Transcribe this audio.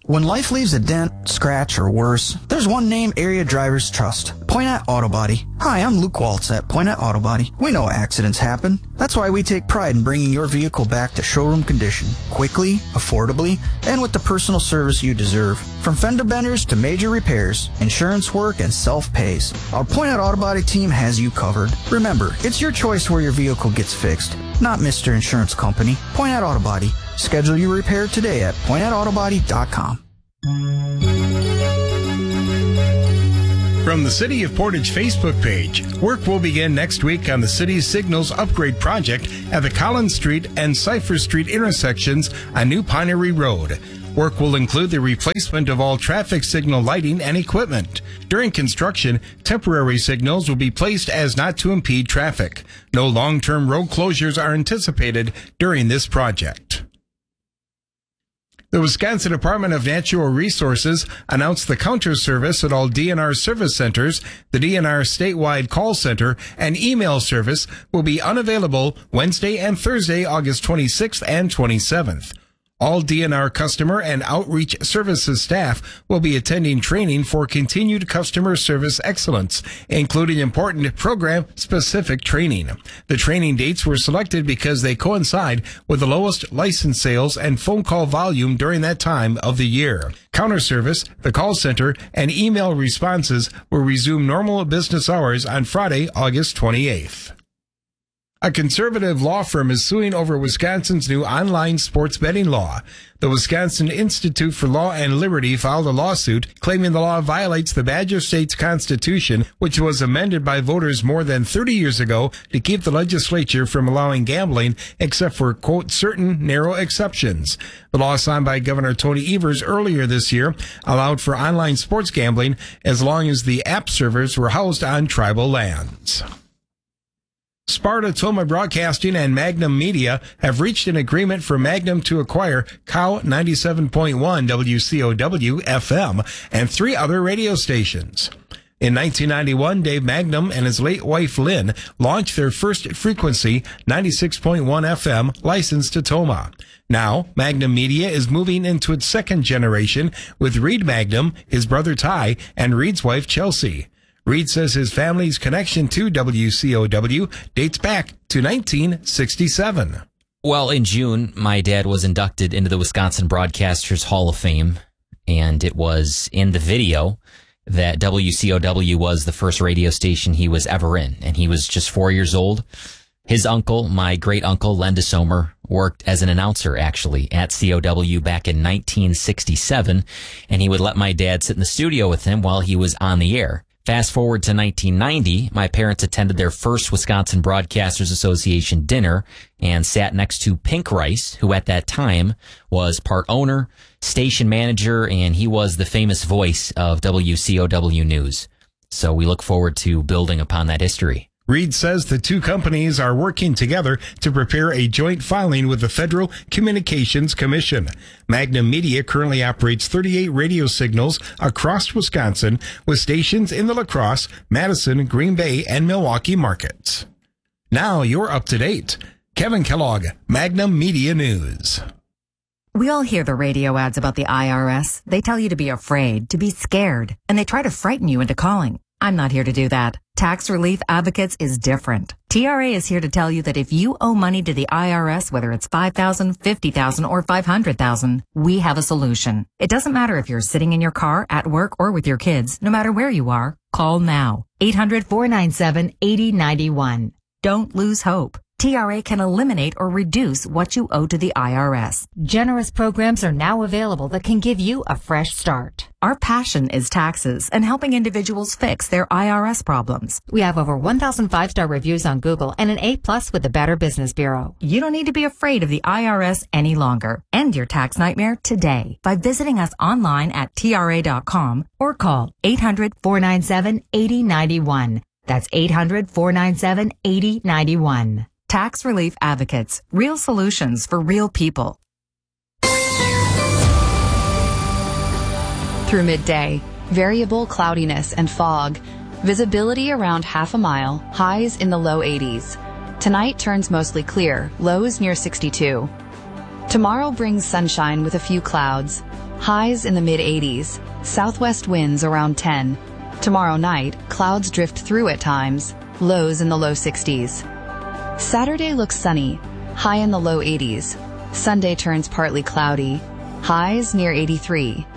When life leaves a dent, scratch, or worse, there's one name area drivers trust. Pointet Auto Body. Hi, I'm Luke Waltz at Pointet Auto Body. We know accidents happen. That's why we take pride in bringing your vehicle back to showroom condition, quickly, affordably, and with the personal service you deserve. From fender benders to major repairs, insurance work, and self-pays, our Pointet Auto Body team has you covered. Remember, it's your choice where your vehicle gets fixed, not Mr. Insurance Company. Pointet Auto Body. Schedule your repair today at pointetautobody.com. From the City of Portage Facebook page, work will begin next week on the city's signals upgrade project at the Collins Street and Cypher Street intersections on New Pinery Road. Work will include the replacement of all traffic signal lighting and equipment. During construction, temporary signals will be placed as not to impede traffic. No long-term road closures are anticipated during this project. The Wisconsin Department of Natural Resources announced the counter service at all DNR service centers. The DNR statewide call center and email service will be unavailable Wednesday and Thursday, August 26th and 27th. All DNR customer and outreach services staff will be attending training for continued customer service excellence, including important program-specific training. The training dates were selected because they coincide with the lowest license sales and phone call volume during that time of the year. Counter service, the call center, and email responses will resume normal business hours on Friday, August 28th. A conservative law firm is suing over Wisconsin's new online sports betting law. The Wisconsin Institute for Law and Liberty filed a lawsuit claiming the law violates the Badger State's Constitution, which was amended by voters more than 30 years ago to keep the legislature from allowing gambling except for, quote, certain narrow exceptions. The law signed by Governor Tony Evers earlier this year allowed for online sports gambling as long as the app servers were housed on tribal lands. Sparta Toma Broadcasting and Magnum Media have reached an agreement for Magnum to acquire KOW 97.1 WCOW FM and 3 other radio stations. In 1991, Dave Magnum and his late wife Lynn launched their first frequency, 96.1 FM, licensed to Toma. Now, Magnum Media is moving into its second generation with Reed Magnum, his brother Ty, and Reed's wife Chelsea. Reed says his family's connection to WCOW dates back to 1967. Well, in June, my dad was inducted into the Wisconsin Broadcasters Hall of Fame, and it was in the video that WCOW was the first radio station he was ever in, and he was just 4 years old. His uncle, my great-uncle, Len DeSomer, worked as an announcer, actually, at COW back in 1967, and he would let my dad sit in the studio with him while he was on the air. Fast forward to 1990, my parents attended their first Wisconsin Broadcasters Association dinner and sat next to Pink Rice, who at that time was part owner, station manager, and he was the famous voice of WCOW News. So we look forward to building upon that history. Reed says the two companies are working together to prepare a joint filing with the Federal Communications Commission. Magnum Media currently operates 38 radio signals across Wisconsin with stations in the La Crosse, Madison, Green Bay, and Milwaukee markets. Now you're up to date. Kevin Kellogg, Magnum Media News. We all hear the radio ads about the IRS. They tell you to be afraid, to be scared, and they try to frighten you into calling. I'm not here to do that. Tax Relief Advocates is different. TRA is here to tell you that if you owe money to the IRS, whether it's $5,000, $50,000, or $500,000, we have a solution. It doesn't matter if you're sitting in your car, at work, or with your kids. No matter where you are, call now. 800-497-8091. Don't lose hope. TRA can eliminate or reduce what you owe to the IRS. Generous programs are now available that can give you a fresh start. Our passion is taxes and helping individuals fix their IRS problems. We have over 1,000 5-star reviews on Google and an A+ with the Better Business Bureau. You don't need to be afraid of the IRS any longer. End your tax nightmare today by visiting us online at TRA.com or call 800-497-8091. That's 800-497-8091. Tax Relief Advocates. Real solutions for real people. Through midday, variable cloudiness and fog. Visibility around half a mile, highs in the low 80s. Tonight turns mostly clear, lows near 62. Tomorrow brings sunshine with a few clouds. highs in the mid-80s, southwest winds around 10. Tomorrow night, clouds drift through at times, lows in the low 60s. Saturday looks sunny, high in the low 80s. Sunday turns partly cloudy, highs near 83.